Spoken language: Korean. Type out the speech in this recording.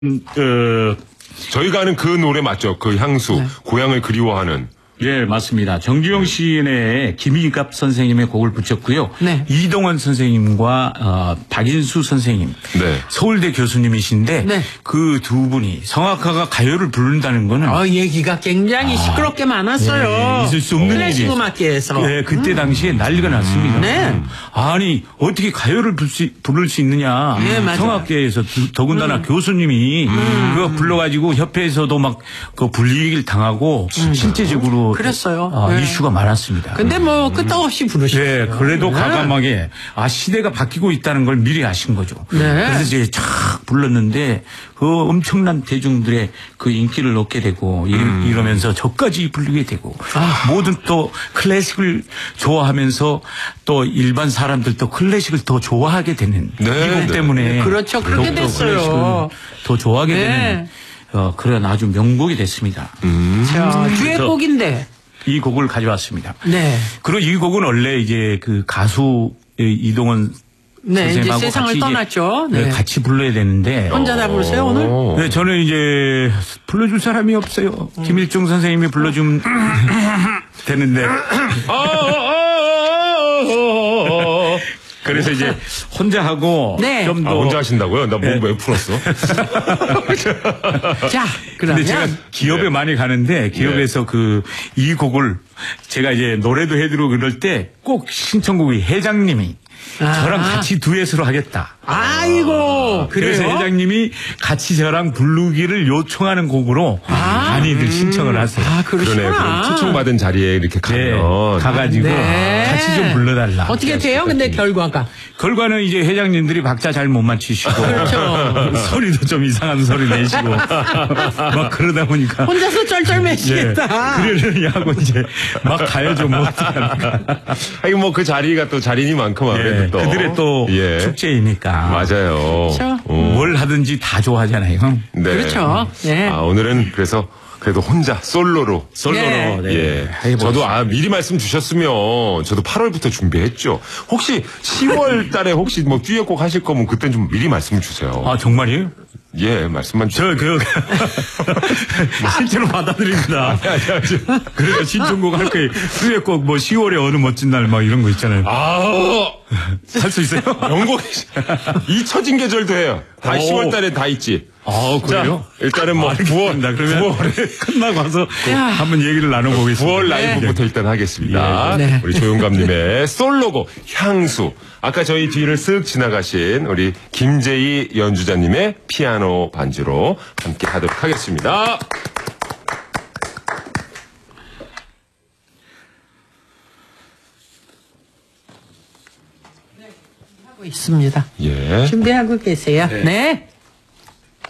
저희가 아는 그 노래 맞죠? 그 향수, 네. 고향을 그리워하는. 예, 맞습니다. 정주영 시인의 김희갑 선생님의 곡을 붙였고요. 네. 이동원 선생님과 박인수 선생님, 네. 서울대 교수님이신데 네. 그 두 분이 성악가가 가요를 부른다는 거는 얘기가 굉장히 시끄럽게 많았어요. 예, 있을 수 없는 클래식 일이에요. 음악계에서. 예, 그때 당시에 난리가 났습니다. 네. 아니 어떻게 가요를 부를 수 있느냐. 네, 성악계에서 더군다나 교수님이 그거 불러가지고 협회에서도 막 그 불이익을 당하고 실제적으로 그랬어요. 네. 이슈가 많았습니다. 근데 뭐 끄떡없이 부르시죠. 네, 그래도 과감하게 시대가 바뀌고 있다는 걸 미리 아신 거죠. 네. 그래서 이제 촥 불렀는데 그 엄청난 대중들의 그 인기를 얻게 되고 이러면서 저까지 부르게 되고 모든 또 클래식을 좋아하면서 또 일반 사람들도 클래식을 더 좋아하게 되는 이 곡 때문에 네, 그렇죠. 그렇게 됐어요. 더 좋아하게 네. 되는 그런 아주 명곡이 됐습니다. 자, 듀엣곡인데 이 곡을 가져왔습니다. 네. 그리고 이 곡은 원래 이제 그 가수 이동원 네, 이제 선생님하고 세상을 같이 떠났죠. 네. 같이 불러야 되는데 혼자 다 부르세요 오늘? 네, 저는 이제 불러줄 사람이 없어요. 김일중 선생님이 불러주면 되는데. 그래서 이제 혼자 하고 네. 좀 더 혼자 하신다고요? 나 몸 왜 풀었어? 자, 근데 그러면 제가 기업에 많이 가는데 기업에서 이 곡을 제가 이제 노래도 해드리고 그럴 때 꼭 신청곡이 회장님이 저랑 같이 듀엣으로 하겠다. 아이고, 그래서 그래요? 회장님이 같이 저랑 부르기를 요청하는 곡으로 많이들 신청을 하세요. 그러시구나. 그러네. 그럼 초청받은 자리에 이렇게 가면. 가가지고 네. 같이 좀 불러달라. 어떻게 돼요? 근데 결과가. 결과는 이제 회장님들이 박자 잘 못 맞추시고 그렇죠. 소리도 좀 이상한 소리 내시고 막 그러다 보니까 혼자서 쩔쩔매시겠다. 그러려고 이제 막 가야죠. 뭐 어떡합니까. 아니 뭐 그 자리가 또 자리니만큼 아무래도 또 그들의 또 축제이니까. 맞아요. 그렇죠. 뭘 하든지 다 좋아하잖아요. 네. 그렇죠. 네. 오늘은 그래서 그래도 혼자 솔로로. 네. 예. 저도 미리 말씀 주셨으면 저도 8월부터 준비했죠. 혹시 10월 달에 혹시 뭐 듀엣곡 하실 거면 그땐 좀 미리 말씀 주세요. 정말이에요? 예, 말씀만 주세요. 실제로 받아들입니다. 그래서 신청곡 할 거예요. 듀엣곡 뭐 10월에 어느 멋진 날 막 이런 거 있잖아요. 할 수 있어요? 명곡 잊혀진 계절도 해요. 다 10월 달에 다 있지. 그래요? 자, 일단은 뭐 9월에 끝나고 와서 한번 얘기를 나눠보겠습니다. 9월 라이브부터 일단 하겠습니다. 네. 우리 조용감님의 솔로곡 향수. 아까 저희 뒤를 쓱 지나가신 우리 김재희 연주자님의 피아노 반주로 함께 하도록 하겠습니다. 하고 있습니다. 예. 준비하고 계세요. 네.